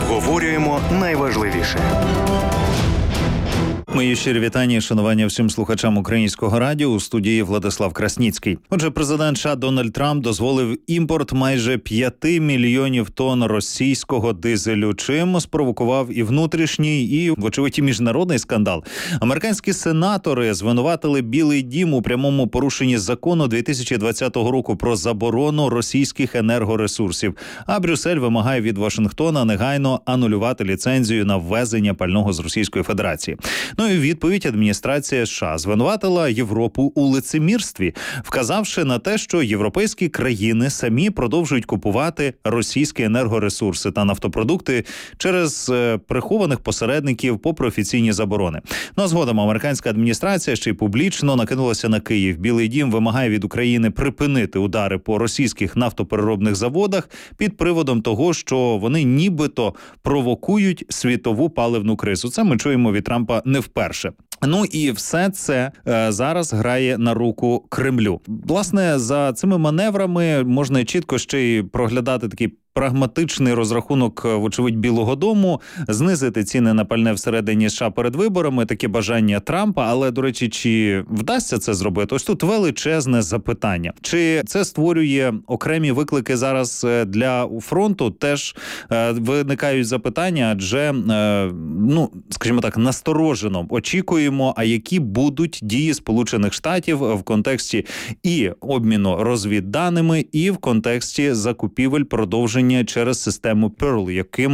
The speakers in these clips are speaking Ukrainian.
Обговорюємо найважливіше. Мої щирі вітання і шанування всім слухачам Українського радіо, у студії Владислав Красніцький. Отже, президент США Дональд Трамп дозволив імпорт майже 5 мільйонів тонн російського дизелю, чим спровокував і внутрішній, і, вочевидь, і міжнародний скандал. Американські сенатори звинуватили Білий дім у прямому порушенні закону 2020 року про заборону російських енергоресурсів, а Брюссель вимагає від Вашингтона негайно анулювати ліцензію на ввезення пального з Російської Федерації. Ну і відповідь адміністрація США звинуватила Європу у лицемірстві, вказавши на те, що європейські країни самі продовжують купувати російські енергоресурси та нафтопродукти через прихованих посередників попри офіційні заборони. Ну а згодом американська адміністрація ще й публічно накинулася на Київ. Білий дім вимагає від України припинити удари по російських нафтопереробних заводах під приводом того, що вони нібито провокують світову паливну кризу. Це ми чуємо від Трампа не вперше. Ну і все це зараз грає на руку Кремлю. Власне, за цими маневрами можна чітко ще й проглядати такий прагматичний розрахунок, вочевидь, Білого дому, знизити ціни на пальне всередині США перед виборами, таке бажання Трампа. Але, до речі, чи вдасться це зробити? Ось тут величезне запитання. Чи це створює окремі виклики зараз для фронту? Теж виникають запитання, адже, скажімо так, насторожено очікуємо, а які будуть дії Сполучених Штатів в контексті і обміну розвідданими, і в контексті закупівель продовження через систему Pearl,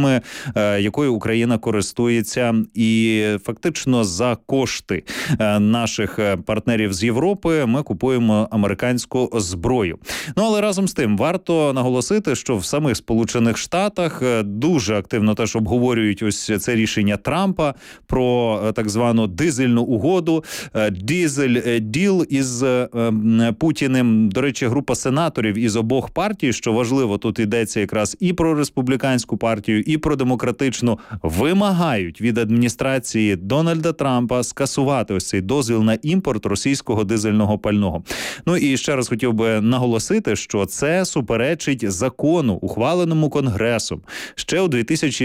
якою Україна користується, і фактично за кошти наших партнерів з Європи ми купуємо американську зброю. Ну, але разом з тим варто наголосити, що в самих Сполучених Штатах дуже активно теж обговорюють ось це рішення Трампа про так звану дизельну угоду, дизель діл із Путіним. До речі, група сенаторів із обох партій, що важливо, тут йдеться якраз і про республіканську партію, і про демократичну, вимагають від адміністрації Дональда Трампа скасувати ось цей дозвіл на імпорт російського дизельного пального. Ну і ще раз хотів би наголосити, що це суперечить закону, ухваленому Конгресом ще у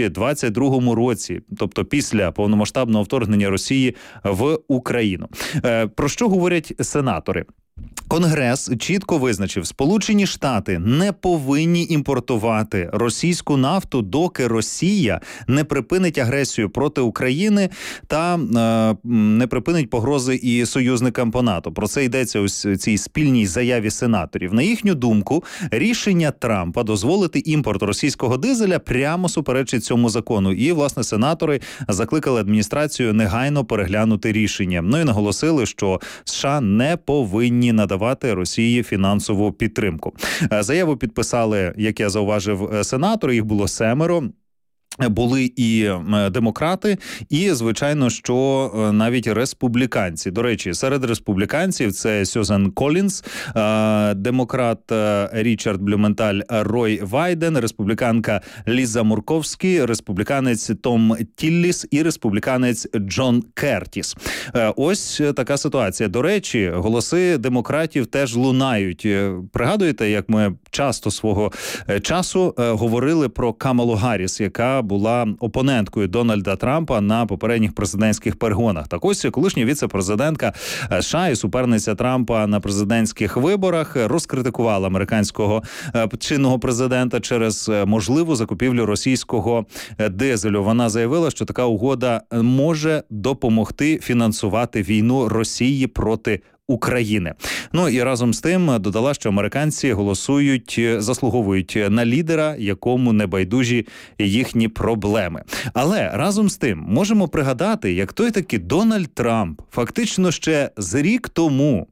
2022 році, тобто після повномасштабного вторгнення Росії в Україну. Про що говорять сенатори? Конгрес чітко визначив, Сполучені Штати не повинні імпортувати російську нафту, доки Росія не припинить агресію проти України та не припинить погрози і союзникам по НАТО. Про це йдеться у цій спільній заяві сенаторів. На їхню думку, рішення Трампа дозволити імпорт російського дизеля прямо суперечить цьому закону. І, власне, сенатори закликали адміністрацію негайно переглянути рішення. Ну і наголосили, що США не повинні надавати Росії фінансову підтримку. Заяву підписали, як я зауважив, сенатори, їх було 7. Були і демократи, і, звичайно, що навіть республіканці. До речі, серед республіканців це Сюзан Колінс, демократ Річард Блюменталь, Рой Вайден, республіканка Ліза Мурковський, республіканець Том Тілліс і республіканець Джон Кертіс. Ось така ситуація. До речі, голоси демократів теж лунають. Пригадуєте, як ми часто свого часу говорили про Камалу Гарріс, яка була опоненткою Дональда Трампа на попередніх президентських перегонах. Так ось колишня віце-президентка США і суперниця Трампа на президентських виборах розкритикувала американського чинного президента через можливу закупівлю російського дизелю. Вона заявила, що така угода може допомогти фінансувати війну Росії проти України. Ну і разом з тим додала, що американці заслуговують на лідера, якому не байдужі їхні проблеми. Але разом з тим можемо пригадати, як той таки Дональд Трамп фактично ще з рік тому,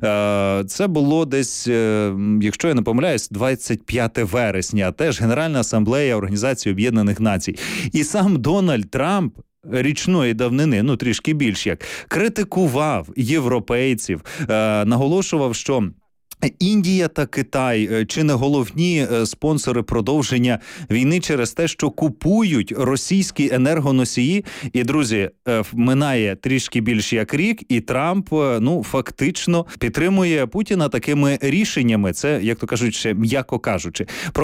це було десь, якщо я не помиляюсь, 25 вересня, теж Генеральна асамблея Організації Об'єднаних Націй. І сам Дональд Трамп річної давнини, трішки більш як, критикував європейців, наголошував, що Індія та Китай чи не головні спонсори продовження війни через те, що купують російські енергоносії. І, друзі, минає трішки більш як рік, і Трамп, фактично підтримує Путіна такими рішеннями. Це, як то кажуть, ще м'яко кажучи.